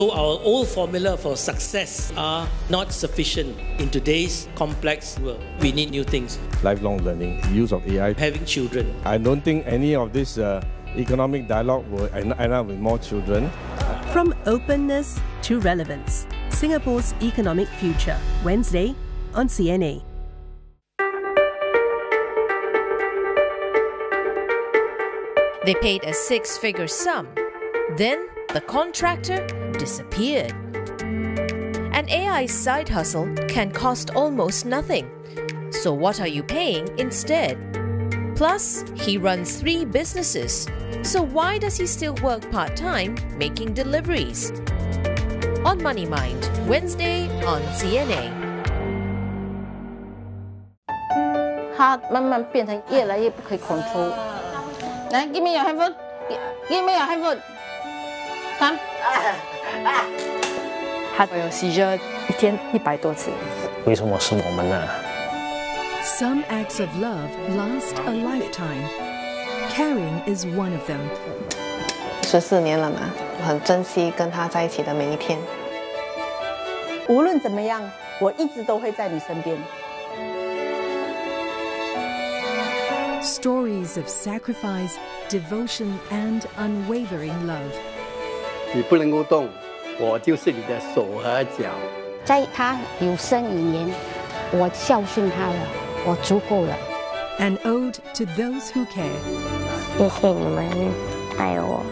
So our old formula for success are not sufficient in today's complex world. We need new things. Lifelong learning, use of AI. Having children. I don't think any of this economic dialogue will end up with more children. From openness to relevance, Singapore's economic future, Wednesday on CNA. They paid a six-figure sum. Then the contractor disappeared. An AI side hustle can cost almost nothing. So what are you paying instead? Plus, he runs 3 businesses. So why does he still work part-time making deliveries? On Money Mind, Wednesday on CNA. 它慢慢变成越来越不可以 control。来 ，give me your handphone， give me your handphone。Come。 他有 seizure 一天100多次。 为什么是我们呢？ Some acts of love last a lifetime. Caring is one of them. 14年了嘛，我很珍惜跟他在一起的每一天。 无论怎么样，我一直都会在你身边。 Stories of sacrifice, devotion, and unwavering love. 你不能够动，我就是你的手和脚。 在他有生以年，我孝顺他了，我足够了。 An ode to those who care. 谢谢你们爱我。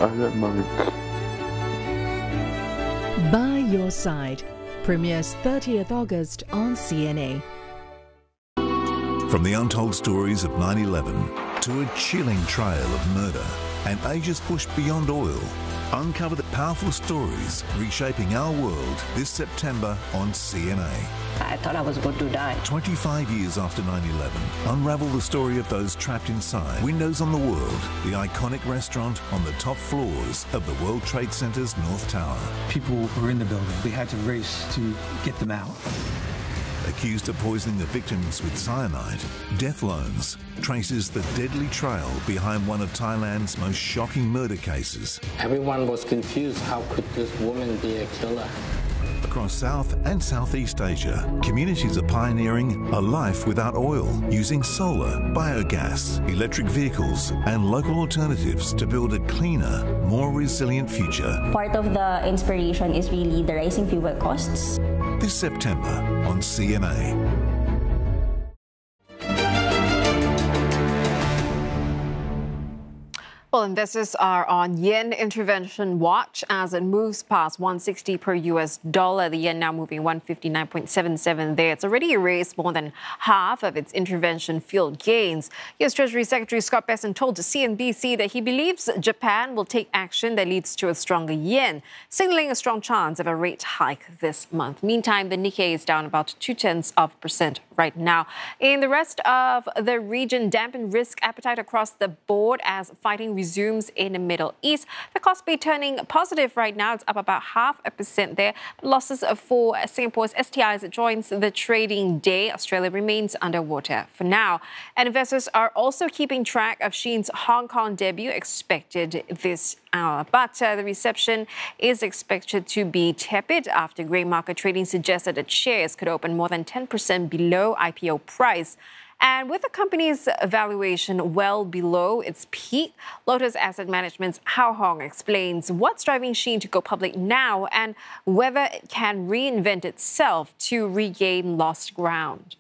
By Your Side premieres 30th August on CNA. From the untold stories of 9/11 to a chilling trail of murder and Asia's push beyond oil, uncover the powerful stories reshaping our world this September on CNA. I thought I was going to die. 25 years after 9/11, unravel the story of those trapped inside. Windows on the World, the iconic restaurant on the top floors of the World Trade Center's North Tower. People were in the building. We had to race to get them out. Accused of poisoning the victims with cyanide, Death Loans traces the deadly trail behind one of Thailand's most shocking murder cases. Everyone was confused. How could this woman be a killer? Across South and Southeast Asia, communities are pioneering a life without oil, using solar, biogas, electric vehicles, and local alternatives to build a cleaner, more resilient future. Part of the inspiration is really the rising fuel costs. This September on CNA. Well, investors are on yen intervention watch as it moves past 160 per US dollar. The yen now moving 159.77 there. It's already erased more than half of its intervention field gains. US Treasury Secretary Scott Bessent told CNBC that he believes Japan will take action that leads to a stronger yen, signaling a strong chance of a rate hike this month. Meantime, the Nikkei is down about 0.2% right now. In the rest of the region, dampened risk appetite across the board as fighting resumes in the Middle East. The Kospi turning positive right now. It's up about 0.5% there. Losses for Singapore's STI as it joins the trading day. Australia remains underwater for now. And investors are also keeping track of Shein's Hong Kong debut expected this hour. But the reception is expected to be tepid after grey market trading suggested that shares could open more than 10% below IPO price. And with the company's valuation well below its peak, Lotus Asset Management's Hao Hong explains what's driving Shein to go public now and whether it can reinvent itself to regain lost ground.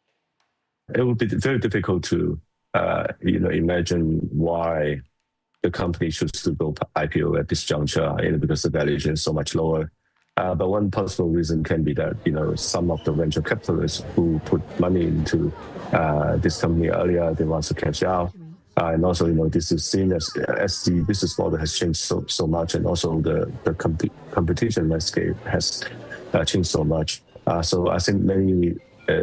It would be very difficult to, imagine why the company should still go IPO at this juncture, because the valuation is so much lower. But one possible reason can be that, some of the venture capitalists who put money into this company earlier, they want to cash out. And also, this is seen as the business model has changed so much, and also the competition landscape has changed so much. So I think maybe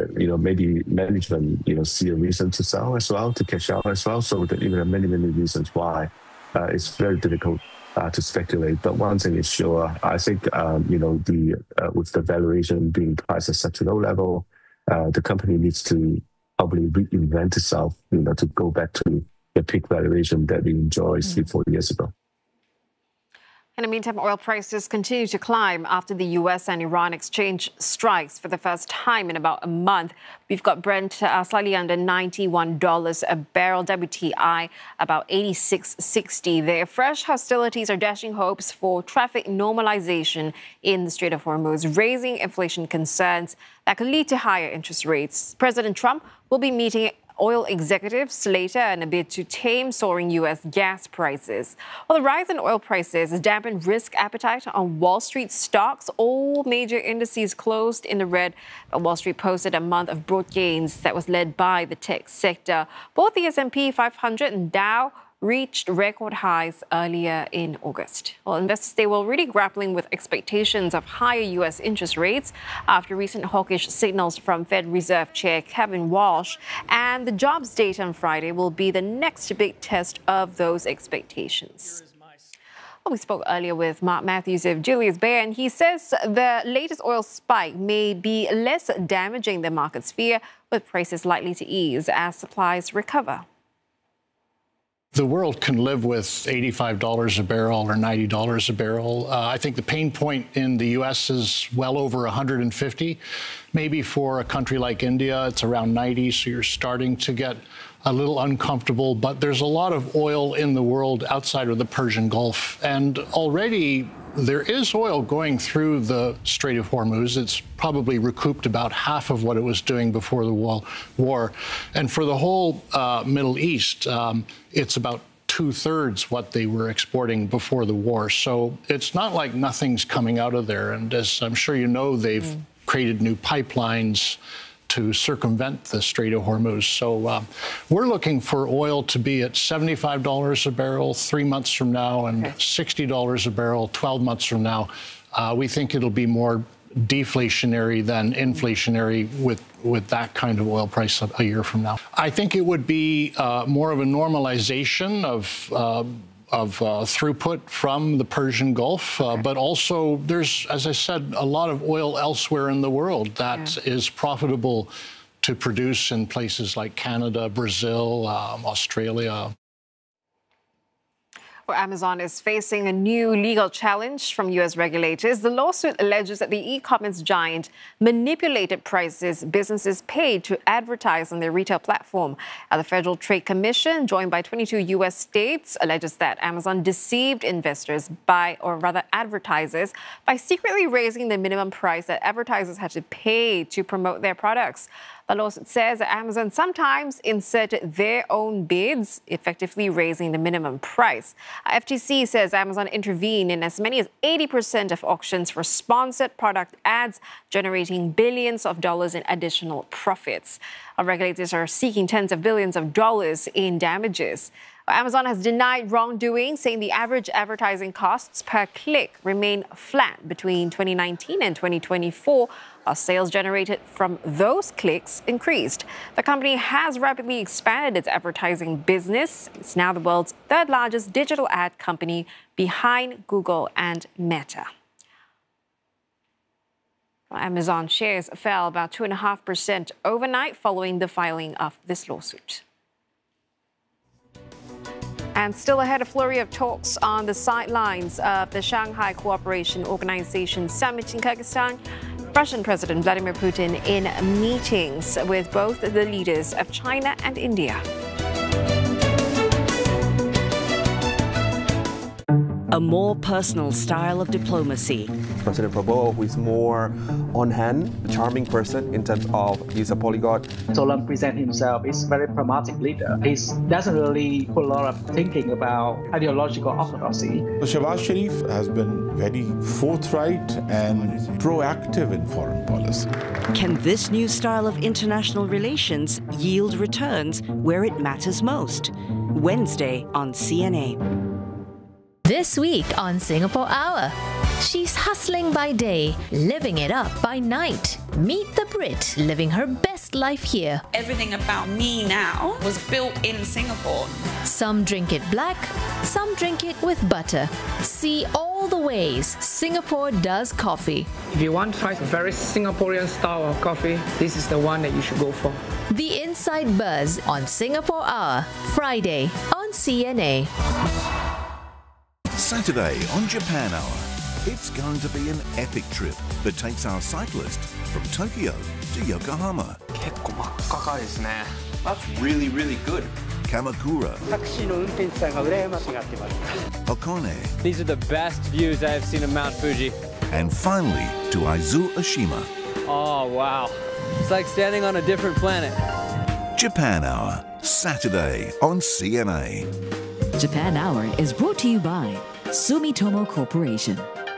management, see a reason to sell as well, to cash out as well. So there are many reasons why it's very difficult to speculate. But one thing is sure, I think, with the valuation being priced at such a low level, the company needs to probably reinvent itself, to go back to the peak valuation that we enjoyed 3-4 years ago. In the meantime, oil prices continue to climb after the US and Iran exchange strikes for the first time in about a month. We've got Brent slightly under $91 a barrel, WTI about $86.60 there. Fresh hostilities are dashing hopes for traffic normalization in the Strait of Hormuz, raising inflation concerns that could lead to higher interest rates. President Trump will be meeting oil executives later in a bid to tame soaring U.S. gas prices. Well, the rise in oil prices has dampened risk appetite on Wall Street stocks. All major indices closed in the red, but Wall Street posted a month of broad gains that was led by the tech sector. Both the S&P 500 and Dow reached record highs earlier in August. Well, investors, they were really grappling with expectations of higher U.S. interest rates after recent hawkish signals from Fed Reserve Chair Kevin Walsh. And the jobs data on Friday will be the next big test of those expectations. Well, we spoke earlier with Mark Matthews of Julius Baer, and he says the latest oil spike may be less damaging than markets fear, with prices likely to ease as supplies recover. The world can live with $85 a barrel or $90 a barrel. I think the pain point in the U.S. is well over 150. Maybe for a country like India, it's around 90, so you're starting to get a little uncomfortable. But there's a lot of oil in the world outside of the Persian Gulf, and already there is oil going through the Strait of Hormuz. It's probably recouped about half of what it was doing before the war. And for the whole Middle East, it's about 2/3 what they were exporting before the war. So it's not like nothing's coming out of there. And as I'm sure you know, they've created new pipelines to circumvent the Strait of Hormuz. So we're looking for oil to be at $75 a barrel 3 months from now and $60 a barrel 12 months from now. We think it'll be more deflationary than inflationary with that kind of oil price a year from now. I think it would be more of a normalization of throughput from the Persian Gulf, but also there's, as I said, a lot of oil elsewhere in the world that is profitable to produce in places like Canada, Brazil, Australia. Well, Amazon is facing a new legal challenge from U.S. regulators. The lawsuit alleges that the e-commerce giant manipulated prices businesses paid to advertise on their retail platform. The Federal Trade Commission, joined by 22 U.S. states, alleges that Amazon deceived investors advertisers, by secretly raising the minimum price that advertisers had to pay to promote their products. The lawsuit says that Amazon sometimes inserted their own bids, effectively raising the minimum price. FTC says Amazon intervened in as many as 80% of auctions for sponsored product ads, generating billions of dollars in additional profits. Our regulators are seeking tens of billions of dollars in damages. Amazon has denied wrongdoing, saying the average advertising costs per click remain flat between 2019 and 2024, while sales generated from those clicks increased. The company has rapidly expanded its advertising business. It's now the world's third largest digital ad company, behind Google and Meta. Amazon shares fell about 2.5% overnight following the filing of this lawsuit. And still ahead, a flurry of talks on the sidelines of the Shanghai Cooperation Organization summit in Kyrgyzstan. Russian President Vladimir Putin in meetings with both the leaders of China and India. A more personal style of diplomacy. President Prabowo, who is more on-hand, a charming person in terms of he's a polyglot. Solon presents himself as a very pragmatic leader. He doesn't really put a lot of thinking about ideological orthodoxy. Shehbaz Sharif has been very forthright and proactive in foreign policy. Can this new style of international relations yield returns where it matters most? Wednesday on CNA. This week on Singapore Hour, she's hustling by day, living it up by night. Meet the Brit living her best life here. Everything about me now was built in Singapore. Some drink it black, some drink it with butter. See all the ways Singapore does coffee. If you want to try a very Singaporean style of coffee, this is the one that you should go for. The Inside Buzz on Singapore Hour, Friday on CNA. Saturday on Japan Hour. It's going to be an epic trip that takes our cyclist from Tokyo to Yokohama. That's really, really good. Kamakura. Hakone. These are the best views I have seen of Mount Fuji. And finally to Aizu Oshima. Oh, wow. It's like standing on a different planet. Japan Hour, Saturday on CNA. Japan Hour is brought to you by Sumitomo Corporation.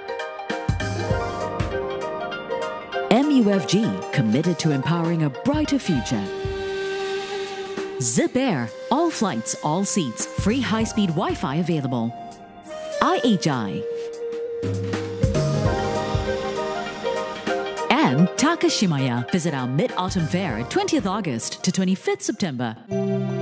MUFG, committed to empowering a brighter future. Zip Air, all flights, all seats, free high-speed Wi-Fi available. IHI. And Takashimaya. Visit our Mid-Autumn Fair, 20th August to 25th September.